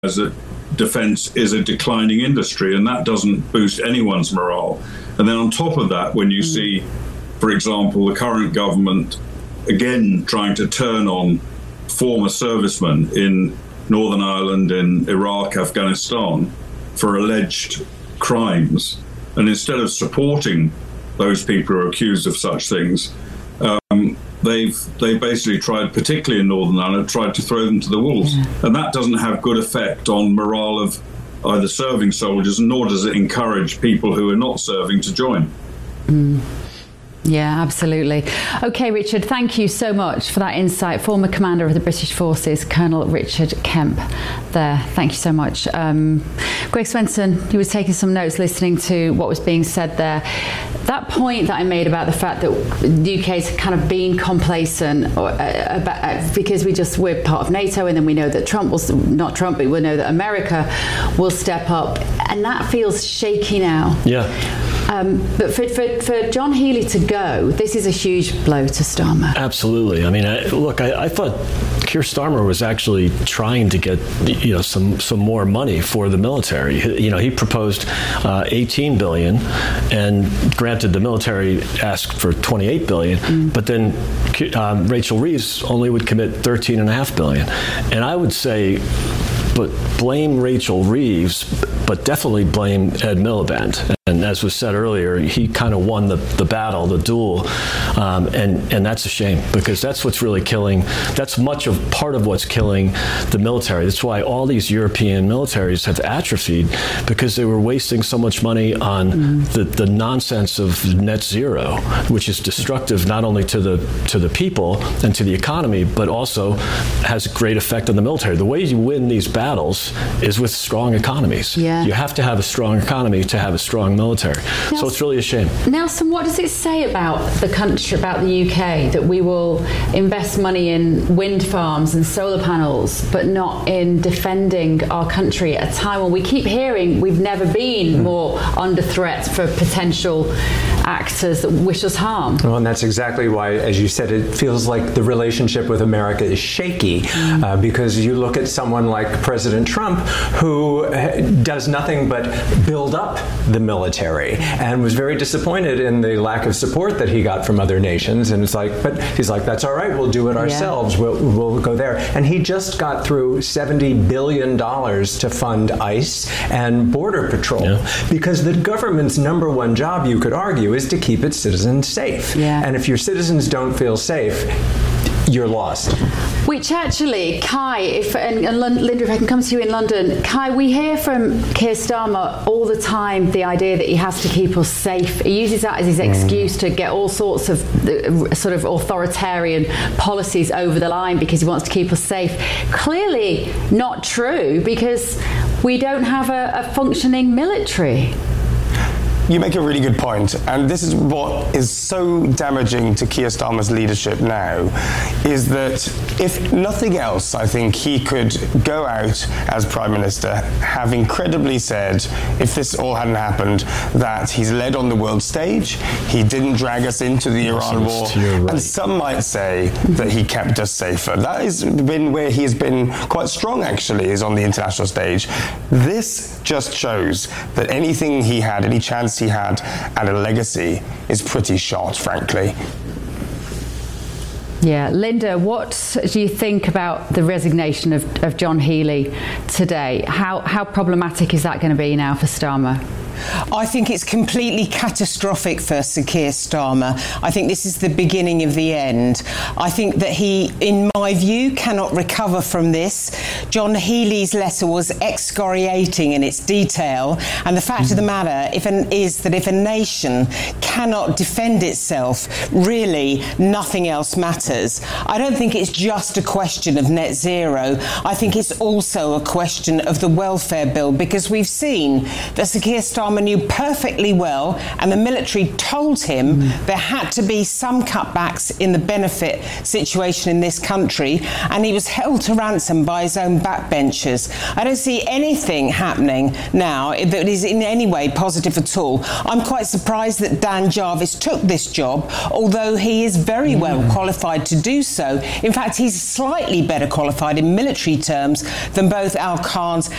that defence is a declining industry, and that doesn't boost anyone's morale. And then on top of that, when you see, for example, the current government again trying to turn on former servicemen in Northern Ireland, in Iraq, Afghanistan, for alleged crimes, and instead of supporting those people who are accused of such things, they've basically tried, particularly in Northern Ireland, tried to throw them to the wolves. And that doesn't have good effect on morale of either serving soldiers, nor does it encourage people who are not serving to join. Yeah, absolutely. OK, Richard, thank you so much for that insight. Former commander of the British Forces, Colonel Richard Kemp there. Thank you so much. Greg Swenson, you were taking some notes listening to what was being said there. That point that I made about the fact that the UK's kind of been complacent because we're part of NATO, and then we know that not Trump, but we know that America will step up, and that feels shaky now. Yeah. But for John Healey to go, this is a huge blow to Starmer. Absolutely. I mean, I thought Keir Starmer was actually trying to get some more money for the military. He proposed $18 billion, and granted, the military asked for $28 billion, but then Rachel Reeves only would commit $13.5 billion, and I would say, but blame Rachel Reeves, but definitely blame Ed Miliband. And as was said earlier, he kind of won the battle, the duel, and that's a shame, because that's what's really killing. That's part of what's killing the military. That's why all these European militaries have atrophied, because they were wasting so much money on the nonsense of net zero, which is destructive not only to the people and to the economy, but also has a great effect on the military. The way you win these battles is with strong economies. Yeah. You have to have a strong economy to have a strong military. Nelson, so it's really a shame. Nelson, what does it say about the country, about the UK, that we will invest money in wind farms and solar panels, but not in defending our country at a time when we keep hearing we've never been more under threat for potential actors that wish us harm? Well, and that's exactly why, as you said, it feels like the relationship with America is shaky, because you look at someone like President Trump, who does nothing but build up the military, and was very disappointed in the lack of support that he got from other nations. And but he's like, that's all right, we'll do it ourselves. Yeah. We'll go there. And he just got through $70 billion to fund ICE and Border Patrol, because the government's number one job, you could argue, is to keep its citizens safe. Yeah. And if your citizens don't feel safe, you're lost. Which actually, Kai, and Linda, if I can come to you in London, Kai, we hear from Keir Starmer all the time the idea that he has to keep us safe. He uses that as his excuse to get all sorts of sort of authoritarian policies over the line because he wants to keep us safe. Clearly not true, because we don't have a functioning military. You make a really good point, and this is what is so damaging to Keir Starmer's leadership now, is that if nothing else, I think he could go out as Prime Minister having credibly said, if this all hadn't happened, that he's led on the world stage, he didn't drag us into the Iran war, and some might say that he kept us safer. That has been where he has been quite strong, actually, is on the international stage. This just shows that anything he had, any chance he had at a legacy, is pretty short, frankly. Yeah, Linda, what do you think about the resignation of John Healey today? How problematic is that going to be now for Starmer? I think it's completely catastrophic for Sir Keir Starmer. I think this is the beginning of the end. I think that he, in my view, cannot recover from this. John Healey's letter was excoriating in its detail, and the fact of the matter is that if a nation cannot defend itself, really nothing else matters. I don't think it's just a question of net zero. I think it's also a question of the welfare bill, because we've seen that Sir Keir Starmer Starmer knew perfectly well, and the military told him there had to be some cutbacks in the benefit situation in this country, and he was held to ransom by his own backbenchers. I don't see anything happening now that is in any way positive at all. I'm quite surprised that Dan Jarvis took this job, although he is very well qualified to do so. In fact, he's slightly better qualified in military terms than both Al Qaans